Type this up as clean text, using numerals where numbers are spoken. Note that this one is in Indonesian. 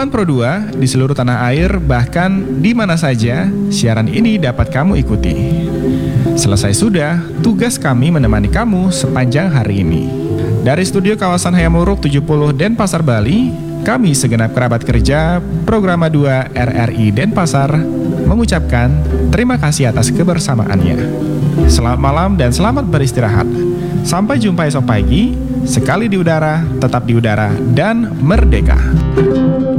Teman Pro 2 di seluruh tanah air, bahkan di mana saja, siaran ini dapat kamu ikuti. Selesai sudah, tugas kami menemani kamu sepanjang hari ini. Dari studio kawasan Hayamuruk 70 Denpasar, Bali, kami segenap kerabat kerja Programa 2 RRI Denpasar mengucapkan terima kasih atas kebersamaannya. Selamat malam dan selamat beristirahat. Sampai jumpa esok pagi, sekali di udara, tetap di udara, dan merdeka.